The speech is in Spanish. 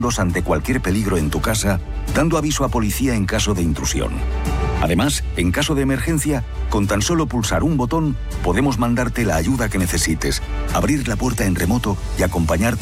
ante cualquier peligro en tu casa, dando aviso a policía en caso de intrusión. Además, en caso de emergencia, con tan solo pulsar un botón, podemos mandarte la ayuda que necesites, abrir la puerta en remoto y acompañarte